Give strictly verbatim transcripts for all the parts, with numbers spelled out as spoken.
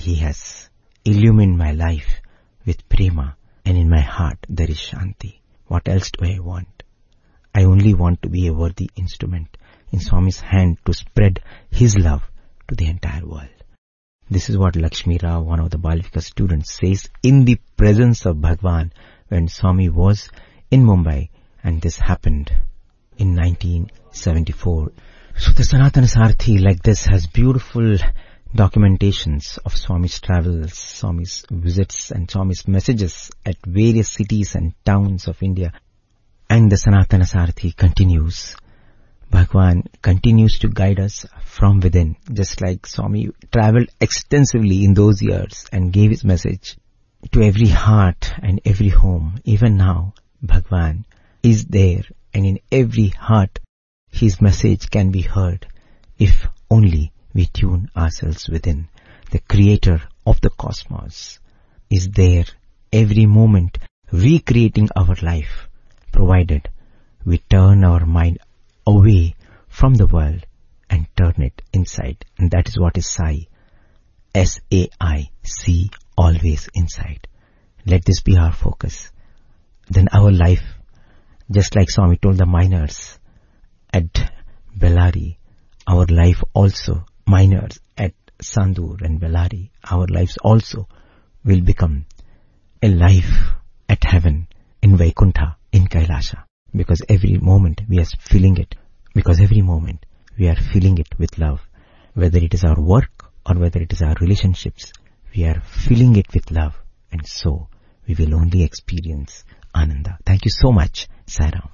He has illumined my life with prema, and in my heart there is Shanti. What else do I want? I only want to be a worthy instrument in Swami's hand to spread His love to the entire world. This is what Lakshmi Rao, one of the Balvika students, says in the presence of Bhagwan when Swami was in Mumbai, and this happened in nineteen seventy-four. So the Sanatana Sarathi like this has beautiful documentations of Swami's travels, Swami's visits and Swami's messages at various cities and towns of India. And the Sanatana Sarathi continues. Bhagwan continues to guide us from within, just like Swami traveled extensively in those years and gave his message to every heart and every home. Even now, Bhagwan is there, and in every heart His message can be heard if only we tune ourselves within. The creator of the cosmos is there every moment recreating our life, provided we turn our mind away from the world and turn it inside. And that is what is Sai. S A I, see, always inside. Let this be our focus. Then our life, just like Swami told the miners at Bellary, our life also, miners at Sandur and Bellary, our lives also will become a life at heaven, in Vaikuntha, in Kailasha. Because every moment we are feeling it, because every moment we are feeling it with love. Whether it is our work or whether it is our relationships, we are feeling it with love, and so we will only experience Ananda. Thank you so much, Sai Ram.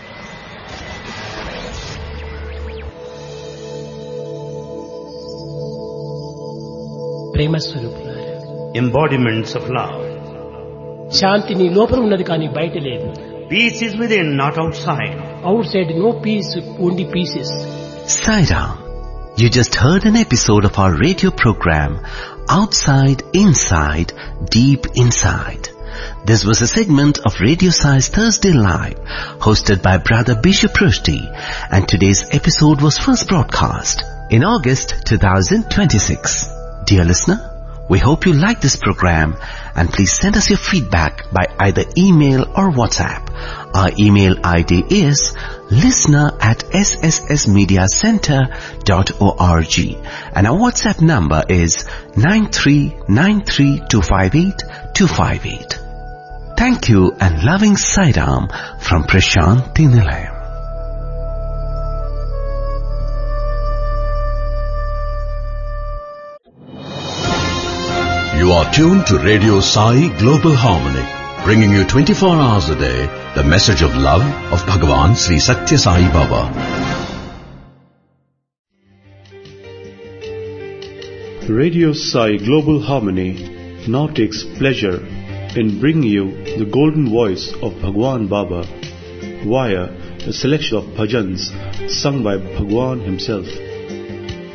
ప్రేమ స్వరూపులారా, embodiments of love. శాంతి నీ లోపల ఉన్నది కానీ బయట లేదు. Peace is within, not outside. Outside no peace, only pieces. Sai Ram, you just heard an episode of our radio program, Outside, Inside, Deep Inside. This was a segment of Radio Sai's Thursday Live, hosted by Brother Bishop Rushdie, and today's episode was first broadcast in August twenty twenty-six. Dear listener, we hope you like this program, and please send us your feedback by either email or WhatsApp. Our email I D is listener at s s s media center dot org, and our WhatsApp number is nine three nine three two five eight two five eight. Thank you, and loving Sai Ram from Prashanti Nilayam. You are tuned to Radio Sai Global Harmony, bringing you twenty-four hours a day the message of love of Bhagavan Sri Satya Sai Baba. Radio Sai Global Harmony now takes pleasure in bringing you the golden voice of Bhagwan Baba via a selection of bhajans sung by Bhagwan himself.